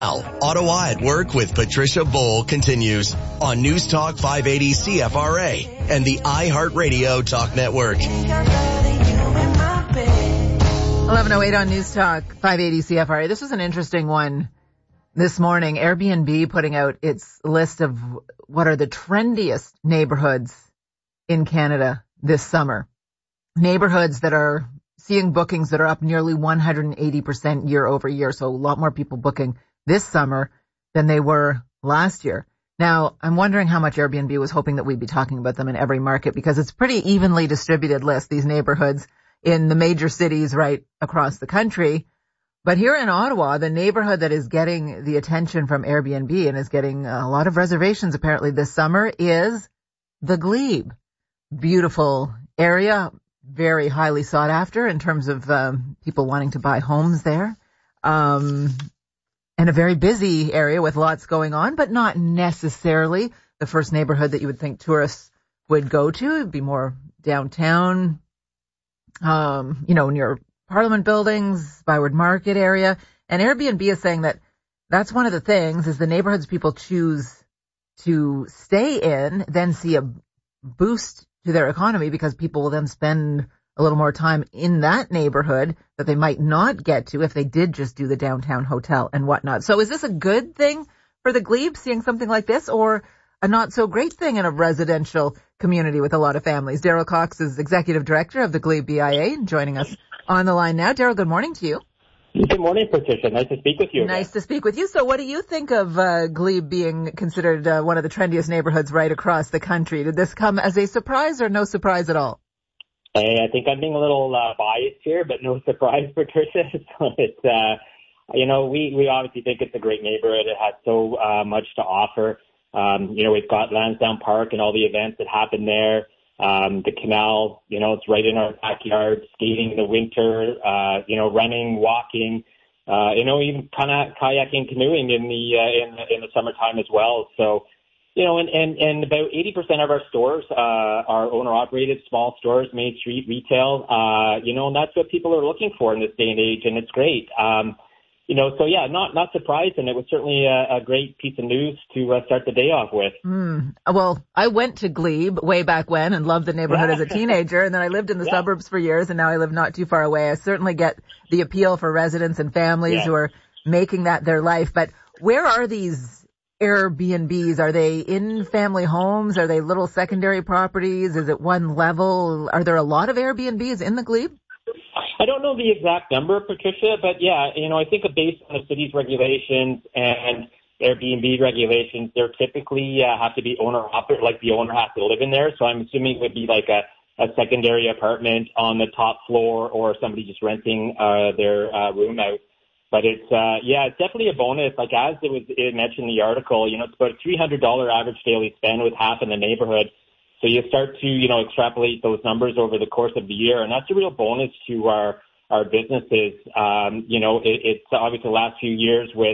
Ottawa at Work with Patricia Bowl continues on News Talk 580 CFRA and the iHeartRadio Talk Network. 11:08 on News Talk 580 CFRA. This was an interesting one this morning. Airbnb putting out its list of what are the trendiest neighborhoods in Canada this summer. Neighborhoods that are seeing bookings that are up nearly 180% year over year. So a lot more people booking this summer than they were last year. Now, I'm wondering how much Airbnb was hoping that we'd be talking about them in every market, because it's a pretty evenly distributed list, these neighborhoods in the major cities right across the country. But here in Ottawa, the neighborhood that is getting the attention from Airbnb and is getting a lot of reservations apparently this summer is the Glebe. Beautiful area, very highly sought after in terms of people wanting to buy homes there. And a very busy area with lots going on, but not necessarily the first neighborhood that you would think tourists would go to. It'd be more downtown, near Parliament buildings, Byward Market area. And Airbnb is saying that that's one of the things, is the neighborhoods people choose to stay in then see a boost to their economy, because people will then spend a little more time in that neighborhood that they might not get to if they did just do the downtown hotel and whatnot. So is this a good thing for the Glebe, seeing something like this, or a not so great thing in a residential community with a lot of families? Daryl Cox is executive director of the Glebe BIA, joining us on the line now. Daryl, good morning to you. Good morning, Patricia. Nice to speak with you. Nice to speak with you. So what do you think of Glebe being considered one of the trendiest neighborhoods right across the country? Did this come as a surprise or no surprise at all? Hey, I think I'm being a little biased here, but no surprise, Patricia. So it's, we obviously think it's a great neighborhood. It has so much to offer. We've got Lansdowne Park and all the events that happen there. The canal, it's right in our backyard, skating in the winter, running, walking, even kind of kayaking, canoeing in the summertime as well. So, and about 80% of our stores are owner-operated small stores, Main Street retail, and that's what people are looking for in this day and age, and it's great. So yeah, not surprised, and it was certainly a great piece of news to start the day off with. Well, I went to Glebe way back when and loved the neighborhood as a teenager, and then I lived in the suburbs for years, and now I live not too far away. I certainly get the appeal for residents and families who are making that their life. But where are these Airbnbs? Are they in family homes? Are they little secondary properties? Is it one level? Are there a lot of Airbnbs in the Glebe? I don't know the exact number, Patricia, but yeah, I think based on the city's regulations and Airbnb regulations, they're typically have to be owner-operated, like the owner has to live in there. So I'm assuming it would be like a secondary apartment on the top floor, or somebody just renting their room out. But it's definitely a bonus. Like as it mentioned in the article, it's about a $300 average daily spend with half in the neighborhood. So you start to, extrapolate those numbers over the course of the year, and that's a real bonus to our businesses. It's obviously the last few years with,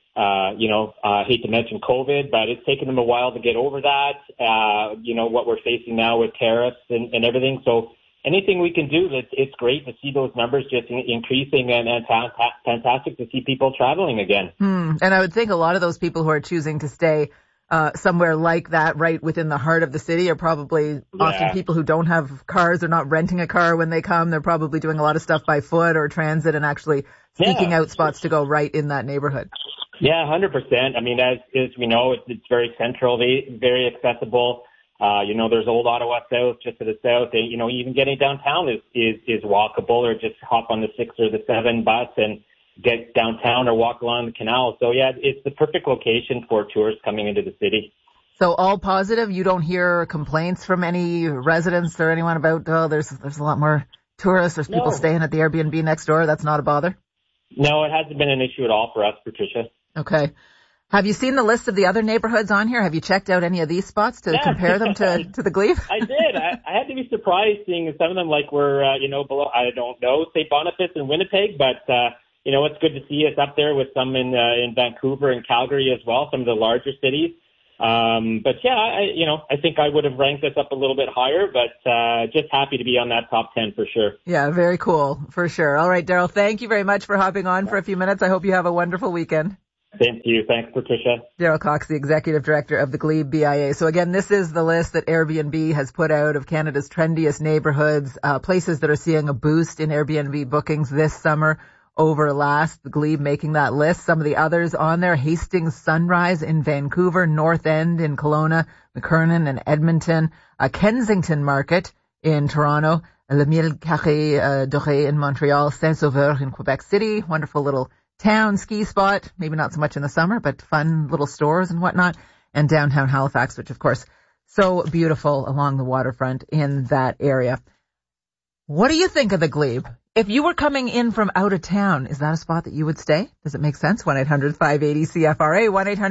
I hate to mention COVID, but it's taken them a while to get over that. What we're facing now with tariffs and everything. So anything we can do, it's great to see those numbers just increasing, and fantastic to see people traveling again. And I would think a lot of those people who are choosing to stay somewhere like that right within the heart of the city are probably often people who don't have cars. They're not renting a car when they come. They're probably doing a lot of stuff by foot or transit and actually seeking out spots to go right in that neighborhood. Yeah, 100%. I mean, as we know, it's very central, very accessible. There's Old Ottawa South just to the south. And, even getting downtown is walkable, or just hop on the 6 or the 7 bus and get downtown or walk along the canal. So yeah, it's the perfect location for tourists coming into the city. So all positive? You don't hear complaints from any residents or anyone about, there's a lot more tourists, there's people staying at the Airbnb next door? That's not a bother? No, it hasn't been an issue at all for us, Patricia. Okay. Have you seen the list of the other neighborhoods on here? Have you checked out any of these spots to compare them to the Glebe? I did. I had to be surprised seeing some of them were, below, I don't know, St. Boniface and Winnipeg, but, it's good to see us up there with some in Vancouver and Calgary as well, some of the larger cities. But yeah, I think I would have ranked us up a little bit higher, but just happy to be on that top 10 for sure. Yeah, very cool, for sure. All right, Daryl, thank you very much for hopping on for a few minutes. I hope you have a wonderful weekend. Same to you. Thanks, Patricia. Daryl Cox, the Executive Director of the Glebe BIA. So again, this is the list that Airbnb has put out of Canada's trendiest neighborhoods, places that are seeing a boost in Airbnb bookings this summer over last. The Glebe making that list. Some of the others on there: Hastings Sunrise in Vancouver, North End in Kelowna, McKernan in Edmonton, Kensington Market in Toronto, Le Mille Carré Doré in Montreal, Saint-Sauveur in Quebec City, wonderful little town ski spot, maybe not so much in the summer, but fun little stores and whatnot, and downtown Halifax, which of course, so beautiful along the waterfront in that area. What do you think of the Glebe? If you were coming in from out of town, is that a spot that you would stay? Does it make sense? 1-800-580-CFRA,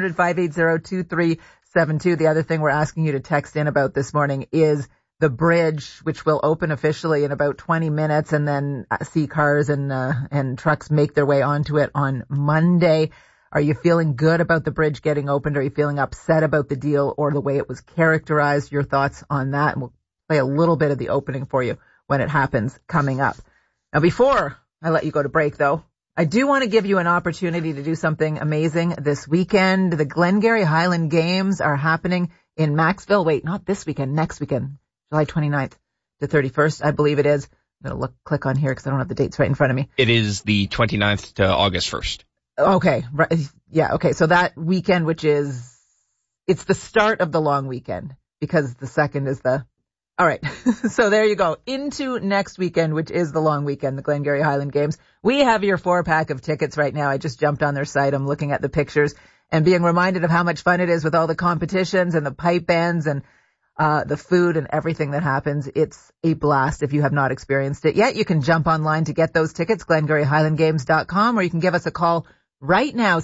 1-800-580-2372. The other thing we're asking you to text in about this morning is the bridge, which will open officially in about 20 minutes, and then see cars and trucks make their way onto it on Monday. Are you feeling good about the bridge getting opened? Are you feeling upset about the deal or the way it was characterized? Your thoughts on that. And we'll play a little bit of the opening for you when it happens coming up. Now, before I let you go to break, though, I do want to give you an opportunity to do something amazing this weekend. The Glengarry Highland Games are happening in Maxville. Wait, not this weekend, next weekend. July 29th to 31st, I believe it is. I'm going to click on here because I don't have the dates right in front of me. It is the 29th to August 1st. Okay. Right. Yeah. Okay. So that weekend, it's the start of the long weekend because the second is all right. So there you go. Into next weekend, which is the long weekend, the Glengarry Highland Games. We have your 4-pack of tickets right now. I just jumped on their site. I'm looking at the pictures and being reminded of how much fun it is with all the competitions and the pipe bands and the food and everything that happens. It's a blast. If you have not experienced it yet, you can jump online to get those tickets, GlengarryHighlandGames.com, or you can give us a call right now,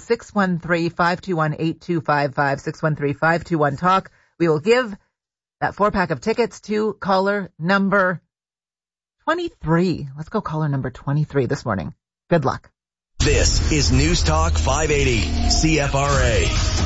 613-521-8255, 613-521-TALK. We will give that 4-pack of tickets to caller number 23. Let's go caller number 23 this morning. Good luck. This is News Talk 580 CFRA.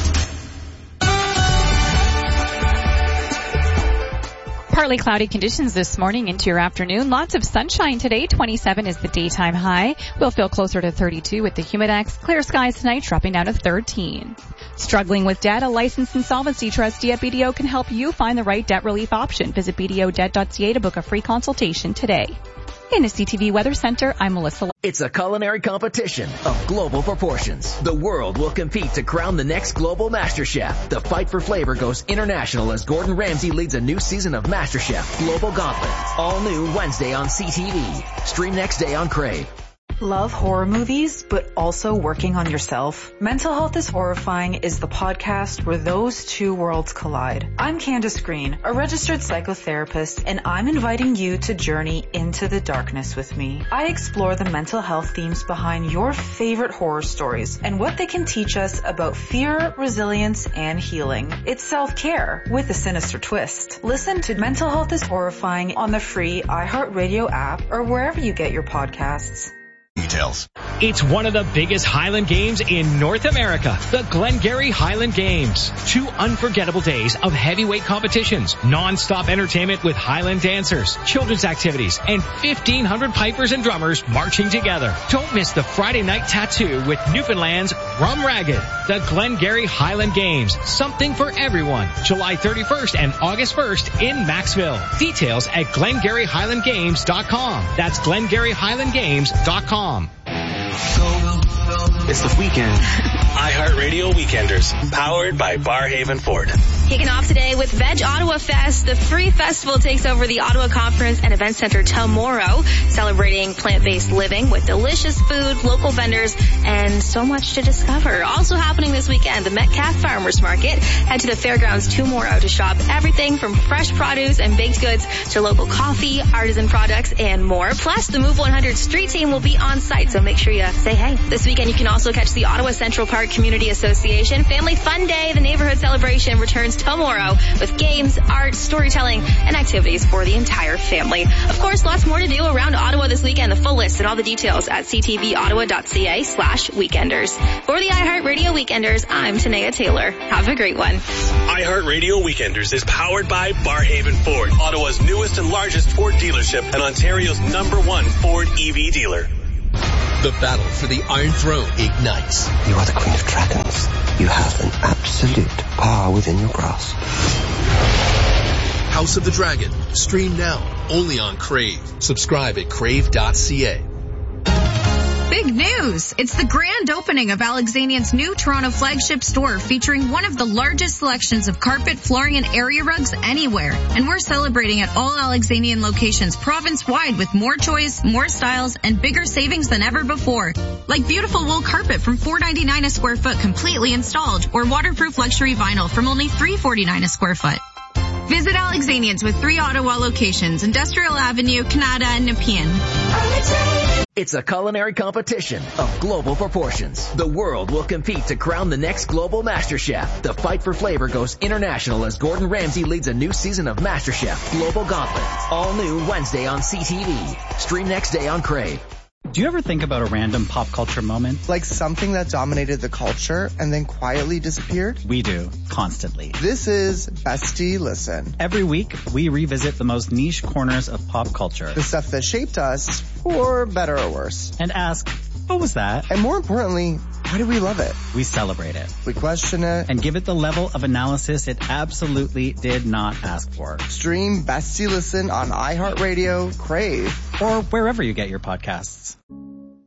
Partly cloudy conditions this morning into your afternoon. Lots of sunshine today. 27 is the daytime high. We'll feel closer to 32 with the Humidex. Clear skies tonight, dropping down to 13. Struggling with debt? A licensed insolvency trustee at BDO can help you find the right debt relief option. Visit BDOdebt.ca to book a free consultation today. In the CTV Weather Center, I'm Melissa. It's a culinary competition of global proportions. The world will compete to crown the next global Master Chef. The fight for flavor goes international as Gordon Ramsay leads a new season of Master Chef Global Gauntlet. All new Wednesday on CTV. Stream next day on Crave. Love horror movies, but also working on yourself? Mental Health is Horrifying is the podcast where those two worlds collide. I'm Candace Green, a registered psychotherapist, and I'm inviting you to journey into the darkness with me. I explore the mental health themes behind your favorite horror stories and what they can teach us about fear, resilience, and healing. It's self-care with a sinister twist. Listen to Mental Health is Horrifying on the free iHeartRadio app or wherever you get your podcasts. Details. It's one of the biggest Highland Games in North America, the Glengarry Highland Games. 2 unforgettable days of heavyweight competitions, non-stop entertainment with Highland dancers, children's activities, and 1,500 pipers and drummers marching together. Don't miss the Friday night tattoo with Newfoundland's Rum Ragged. The Glengarry Highland Games, something for everyone. July 31st and August 1st in Maxville. Details at GlengarryHighlandGames.com. That's GlengarryHighlandGames.com. It's the weekend. iHeartRadio Weekenders, powered by Barhaven Ford. Kicking off today with Veg Ottawa Fest. The free festival takes over the Ottawa Conference and Event Center tomorrow, celebrating plant-based living with delicious food, local vendors, and so much to discover. Also happening this weekend, the Metcalfe Farmers Market. Head to the fairgrounds tomorrow to shop everything from fresh produce and baked goods to local coffee, artisan products, and more. Plus, the Move 100 street team will be on site, so make sure you say hey. This weekend, you can also catch the Ottawa Central Park Community Association Family Fun Day. The neighborhood celebration returns tomorrow with games, art, storytelling, and activities for the entire family. Of course, lots more to do around Ottawa this weekend. The full list and all the details at ctvottawa.ca/weekenders. For the iHeartRadio Weekenders, I'm Tanea Taylor. Have a great one. iHeartRadio Weekenders is powered by Barhaven Ford, Ottawa's newest and largest Ford dealership and Ontario's #1 Ford EV dealer. The battle for the Iron Throne ignites. You are the Queen of Dragons. You have an absolute power within your grasp. House of the Dragon. Stream now, only on Crave. Subscribe at crave.ca. Big news! It's the grand opening of Alexanian's new Toronto flagship store featuring one of the largest selections of carpet, flooring, and area rugs anywhere. And we're celebrating at all Alexanian locations province-wide with more choice, more styles, and bigger savings than ever before. Like beautiful wool carpet from $4.99 a square foot completely installed, or waterproof luxury vinyl from only $3.49 a square foot. Visit Alexanian's with 3 Ottawa locations, Industrial Avenue, Canada, and Nepean. It's a culinary competition of global proportions. The world will compete to crown the next global master chef. The fight for flavor goes international as Gordon Ramsay leads a new season of MasterChef Global Gauntlet. All new Wednesday on CTV. Stream next day on Crave. Do you ever think about a random pop culture moment? Like something that dominated the culture and then quietly disappeared? We do, constantly. This is Bestie Listen. Every week, we revisit the most niche corners of pop culture. The stuff that shaped us, for better or worse. And ask, what was that? And more importantly, why do we love it? We celebrate it. We question it. And give it the level of analysis it absolutely did not ask for. Stream Bestie Listen on iHeartRadio, Crave, or wherever you get your podcasts.